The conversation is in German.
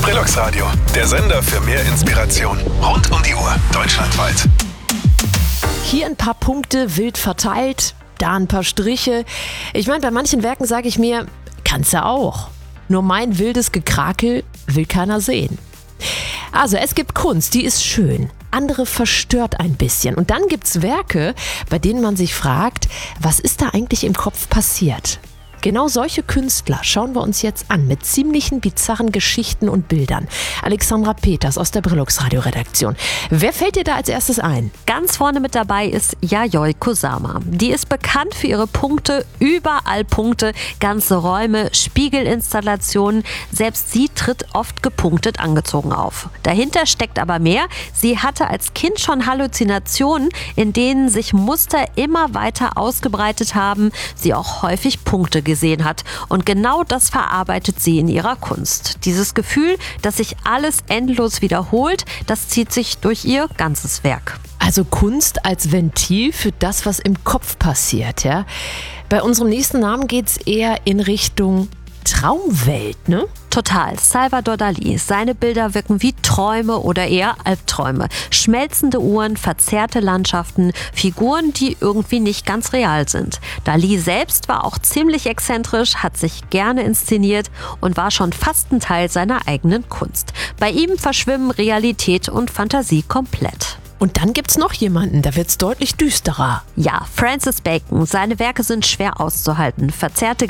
Brillux Radio, der Sender für mehr Inspiration. Rund um die Uhr, deutschlandweit. Hier ein paar Punkte wild verteilt, da ein paar Striche. Ich meine, bei manchen Werken sage ich mir, kannst du auch. Nur mein wildes Gekrakel will keiner sehen. Also es gibt Kunst, die ist schön. Andere verstört ein bisschen. Und dann gibt's Werke, bei denen man sich fragt, was ist da eigentlich im Kopf passiert? Genau solche Künstler schauen wir uns jetzt an mit ziemlichen bizarren Geschichten und Bildern. Alexandra Peters aus der Brillux Radio Redaktion. Wer fällt dir da als erstes ein? Ganz vorne mit dabei ist Yayoi Kusama. Die ist bekannt für ihre Punkte, überall Punkte, ganze Räume, Spiegelinstallationen. Selbst sie tritt oft gepunktet angezogen auf. Dahinter steckt aber mehr. Sie hatte als Kind schon Halluzinationen, in denen sich Muster immer weiter ausgebreitet haben. Sie auch häufig Punkte gesehen hat. Und genau das verarbeitet sie in ihrer Kunst. Dieses Gefühl, dass sich alles endlos wiederholt, das zieht sich durch ihr ganzes Werk. Also Kunst als Ventil für das, was im Kopf passiert, ja? Bei unserem nächsten Namen geht's eher in Richtung Traumwelt, ne? Total. Salvador Dalí. Seine Bilder wirken wie Träume oder eher Albträume. Schmelzende Uhren, verzerrte Landschaften, Figuren, die irgendwie nicht ganz real sind. Dalí selbst war auch ziemlich exzentrisch, hat sich gerne inszeniert und war schon fast ein Teil seiner eigenen Kunst. Bei ihm verschwimmen Realität und Fantasie komplett. Und dann gibt's noch jemanden, da wird's deutlich düsterer. Ja, Francis Bacon. Seine Werke sind schwer auszuhalten. Verzerrte